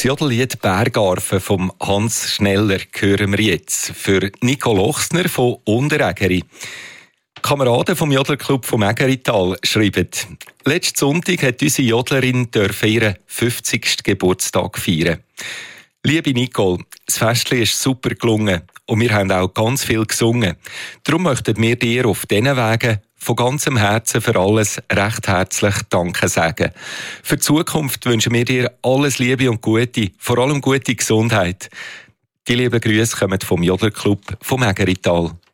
Jodellied «Bergarfen» vom Hans Schneller hören wir jetzt. Für Nico Lochsner von Unterägeri. Kameraden vom Jodlerclub vom Ägerital schreiben: Letzten Sonntag hat unsere Jodlerin ihren 50. Geburtstag feiern. Liebe Nicole, das Festchen ist super gelungen und wir haben auch ganz viel gesungen. Darum möchten wir dir auf diesen Wegen von ganzem Herzen für alles recht herzlich Danke sagen. Für die Zukunft wünschen wir dir alles Liebe und Gute, vor allem gute Gesundheit. Die lieben Grüße kommen vom Jodlerclub vom Ägerital.